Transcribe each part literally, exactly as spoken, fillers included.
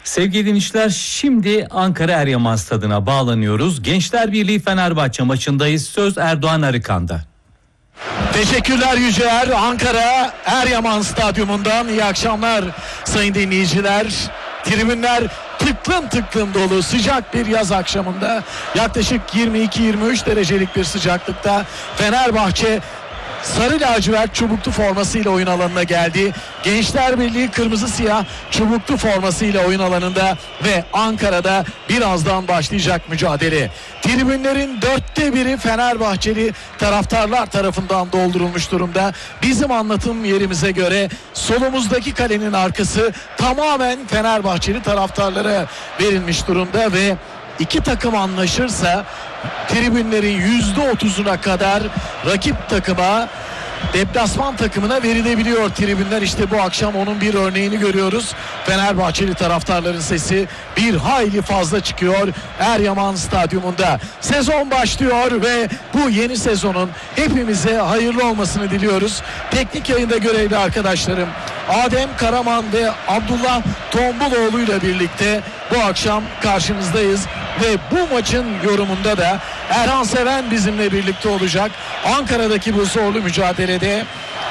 Sevgili dinleyiciler, şimdi Ankara Eryaman Stadı'na bağlanıyoruz. Gençler Birliği Fenerbahçe maçındayız. Söz Erdoğan Arıkan'da. Teşekkürler Yüceer. Ankara Eryaman Stadyumundan iyi akşamlar sayın dinleyiciler. Tribünler tıklım tıklım dolu, sıcak bir yaz akşamında yaklaşık yirmi iki yirmi üç derecelik bir sıcaklıkta Fenerbahçe sarı lacivert çubuklu formasıyla oyun alanına geldi. Gençler Birliği kırmızı siyah çubuklu formasıyla oyun alanında ve Ankara'da birazdan başlayacak mücadele. Tribünlerin dörtte biri Fenerbahçeli taraftarlar tarafından doldurulmuş durumda. Bizim anlatım yerimize göre solumuzdaki kalenin arkası tamamen Fenerbahçeli taraftarlara verilmiş durumda ve İki takım anlaşırsa tribünlerin yüzde otuzuna kadar rakip takıma, deplasman takımına verilebiliyor tribünler. İşte bu akşam onun bir örneğini görüyoruz. Fenerbahçeli taraftarların sesi bir hayli fazla çıkıyor Eryaman Stadyumunda. Sezon başlıyor ve bu yeni sezonun hepimize hayırlı olmasını diliyoruz. Teknik yayında görevli arkadaşlarım Adem Karaman ve Abdullah Tombuloğlu ile birlikte bu akşam karşınızdayız ve bu maçın yorumunda da Erhan Seven bizimle birlikte olacak. Ankara'daki bu zorlu mücadelede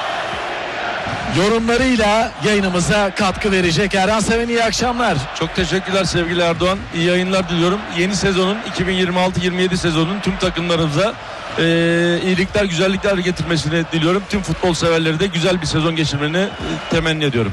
yorumlarıyla yayınımıza katkı verecek. Erhan Seven, iyi akşamlar. Çok teşekkürler sevgili Erdoğan. İyi yayınlar diliyorum. Yeni sezonun iki bin yirmi altı yirmi yedi sezonun tüm takımlarımıza e, iyilikler, güzellikler getirmesini diliyorum. Tüm futbol severleri de güzel bir sezon geçirmeni e, temenni ediyorum.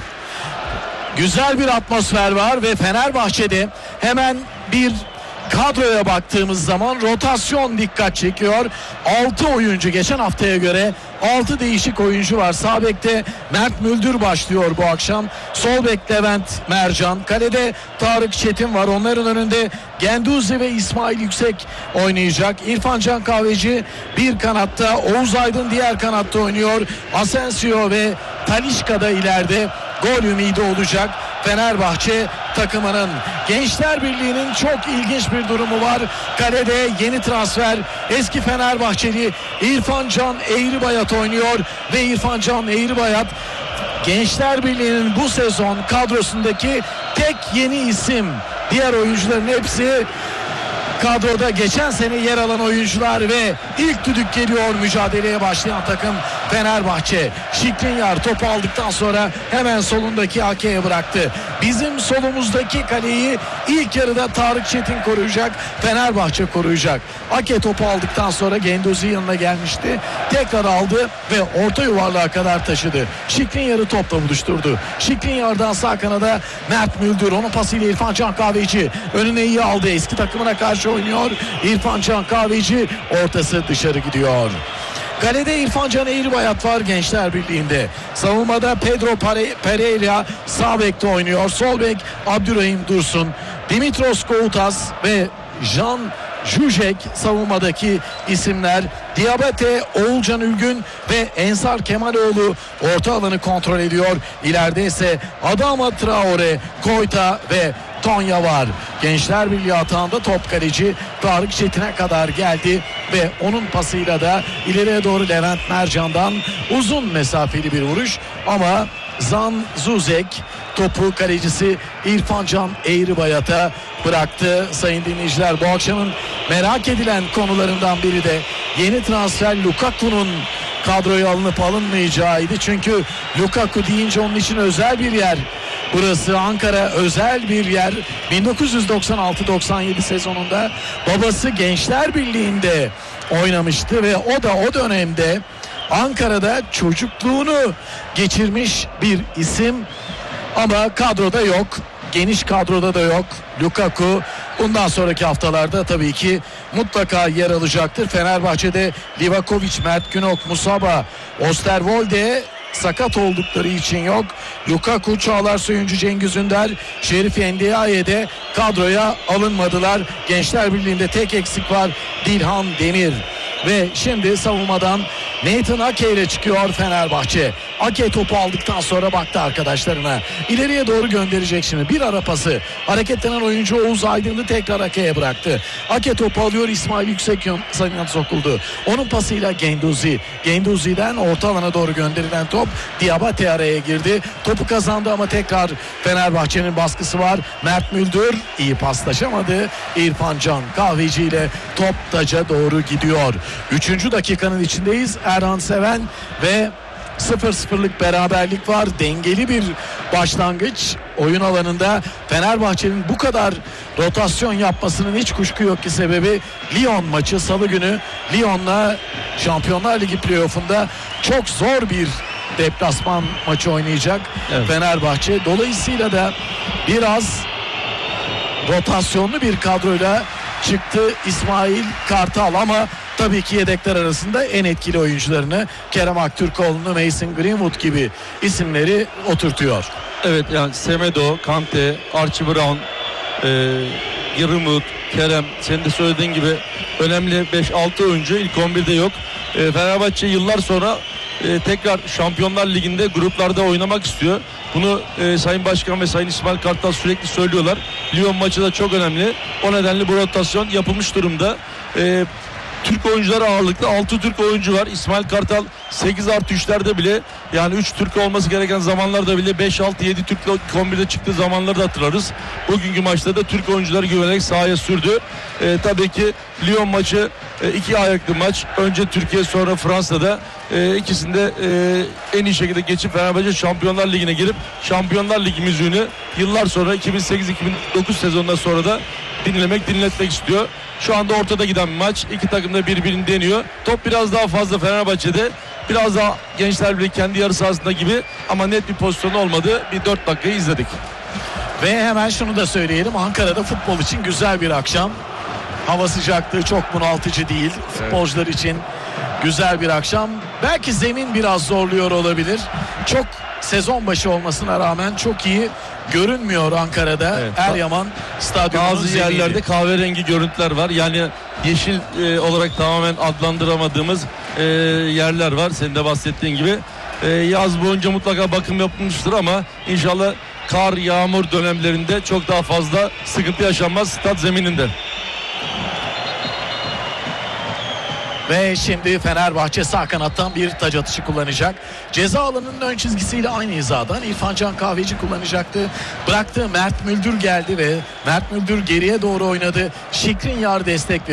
Güzel bir atmosfer var ve Fenerbahçe'de hemen bir kadroya baktığımız zaman rotasyon dikkat çekiyor. altı oyuncu, geçen haftaya göre altı değişik oyuncu var. Sağ bekte Mert Müldür başlıyor bu akşam. Sol bek Levent Mercan. Kalede Tarık Çetin var. Onların önünde Genduzi ve İsmail Yüksek oynayacak. İrfan Can Kahveci bir kanatta, Oğuz Aydın diğer kanatta oynuyor. Asensio ve Talisca da ileride gol ümidi olacak Fenerbahçe takımının. Gençler Birliği'nin çok ilginç bir durumu var. Kalede yeni transfer eski Fenerbahçeli İrfan Can Eğribayat oynuyor ve İrfan Can Eğribayat Gençler Birliği'nin bu sezon kadrosundaki tek yeni isim. Diğer oyuncuların hepsi kadroda geçen sene yer alan oyuncular ve ilk düdük geliyor, mücadeleye başlayan takım Fenerbahçe. Şikrinyar topu aldıktan sonra hemen solundaki Ake'ye bıraktı. Bizim solumuzdaki kaleyi ilk yarıda Tarık Çetin koruyacak, Fenerbahçe koruyacak. Ake topu aldıktan sonra Genduzi yanına gelmişti. Tekrar aldı ve orta yuvarlığa kadar taşıdı. Şikrinyar'ı topla buluşturdu. Şikrinyar'dan sağ kanada Mert Müldür, onun pasıyla İrfan Can Kahveci önüne iyi aldı. Eski takımına karşı oynuyor İrfan Can Kahveci, ortası dışarı gidiyor. Kalede İrfan Can Eğribayat var Gençler Birliği'nde. Savunmada Pedro Pereira sağ bekte oynuyor. Sol bek Abdurrahim Dursun, Dimitros Koutas ve Jan Jujek savunmadaki isimler. Diabate, Oğulcan Ülgün ve Ensar Kemaloğlu orta alanı kontrol ediyor. İleride ise Adama Traore, Koyta ve Tonya var. Gençler Birliği atağında top kaleci Tarık Çetin'e kadar geldi ve onun pasıyla da ileriye doğru Levent Mercan'dan uzun mesafeli bir vuruş ama Zan Zuzek topu kalecisi İrfan Can Eğribayat'a bıraktı. Sayın dinleyiciler, bu akşamın merak edilen konularından biri de yeni transfer Lukaku'nun kadroya alınıp alınmayacağıydı. Çünkü Lukaku deyince onun için özel bir yer. Burası Ankara, özel bir yer. bin dokuz yüz doksan altı doksan yedi sezonunda babası Gençler Birliği'nde oynamıştı ve o da o dönemde Ankara'da çocukluğunu geçirmiş bir isim ama kadroda yok. Geniş kadroda da yok Lukaku. Bundan sonraki haftalarda tabii ki mutlaka yer alacaktır. Fenerbahçe'de Livakovic, Mert Günok, Musaba, Osterwolde sakat oldukları için yok. Lukaku, Çağlar Söyüncü, Cengiz Ünder, Şerif Endiaye de kadroya alınmadılar. Gençler Birliği'nde tek eksik var, Dilhan Demir. Ve şimdi savunmadan Nathan Ake ile çıkıyor Fenerbahçe. Ake topu aldıktan sonra baktı arkadaşlarına. İleriye doğru gönderecek şimdi. Bir ara pası. Hareketlenen oyuncu Oğuz Aydın'ı tekrar Ake'ye bıraktı. Ake topu alıyor. İsmail Yüksek sayına sokuldu. Onun pasıyla Genduzi. Genduzi'den orta alana doğru gönderilen top Diabate araya girdi. Topu kazandı ama tekrar Fenerbahçe'nin baskısı var. Mert Müldür iyi paslaşamadı. İrfan Can Kahveci ile top taca doğru gidiyor. Üçüncü dakikanın içindeyiz. Erhan Seven ve sıfır sıfırlık beraberlik var. Dengeli bir başlangıç. Oyun alanında Fenerbahçe'nin bu kadar rotasyon yapmasının hiç kuşku yok ki sebebi Lyon maçı salı günü. Lyon'la Şampiyonlar Ligi playoff'unda çok zor bir deplasman maçı oynayacak evet. Fenerbahçe. Dolayısıyla da biraz rotasyonlu bir kadroyla çıktı İsmail Kartal ama tabii ki yedekler arasında en etkili oyuncularını Kerem Aktürkoğlu'nu, Mason Greenwood gibi isimleri oturtuyor. Evet yani Semedo, Kante, Archie Brown, e, Greenwood, Kerem senin de söylediğin gibi önemli beş altı oyuncu ilk on birde yok. E, Fenerbahçe yıllar sonra e, tekrar Şampiyonlar Ligi'nde gruplarda oynamak istiyor. Bunu e, Sayın Başkan ve Sayın İsmail Kartal sürekli söylüyorlar. Lyon maçı da çok önemli. O nedenle bu rotasyon yapılmış durumda. E, Türk oyuncular ağırlıklı altı Türk oyuncu var. İsmail Kartal sekiz artı üçlerde bile yani üç Türk olması gereken zamanlarda bile beş altı yedi Türk'le on birde çıktığı zamanları da hatırlarız. Bugünkü maçta da Türk oyuncuları güvenerek sahaya sürdü. Ee, tabii ki Lyon maçı e, iki ayaklı maç. Önce Türkiye sonra Fransa'da e, ikisinde e, en iyi şekilde geçip Fenerbahçe Şampiyonlar Ligi'ne girip Şampiyonlar Ligi müziğini yıllar sonra iki bin sekiz iki bin dokuz sezonundan sonra da dinlemek dinletmek istiyor. Şu anda ortada giden bir maç. İki takım da birbirini deniyor. Top biraz daha fazla Fenerbahçe'de. Biraz daha Gençler Birliği kendi yarı sahasında gibi ama net bir pozisyon olmadı. Bir dört dakikayı izledik. Ve hemen şunu da söyleyelim. Ankara'da futbol için güzel bir akşam. Hava sıcaklığı çok bunaltıcı değil. Futbolcular evet. için güzel bir akşam. Belki zemin biraz zorluyor olabilir. Çok sezon başı olmasına rağmen çok iyi görünmüyor Ankara'da. Evet. Eryaman stadyumunun bazı zemini. yerlerde kahverengi görüntüler var. Yani yeşil e, olarak tamamen adlandıramadığımız e, yerler var. Senin de bahsettiğin gibi. E, yaz boyunca mutlaka bakım yapılmıştır ama inşallah kar, yağmur dönemlerinde çok daha fazla sıkıntı yaşanmaz stat zemininde. Ve şimdi Fenerbahçe sağ kanattan bir taç atışı kullanacak. Ceza alanının ön çizgisiyle aynı hizadan İrfan Can Kahveci kullanacaktı. Bıraktığı Mert Müldür geldi ve Mert Müldür geriye doğru oynadı. Şikrinyar destek